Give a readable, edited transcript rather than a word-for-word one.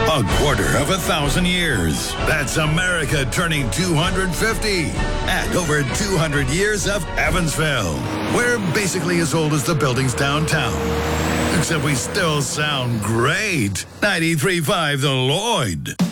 A quarter of 1,000 years. That's America turning 250. And over 200 years of Evansville. We're basically as old as the buildings downtown. Except we still sound great. 93.5 The Lloyd.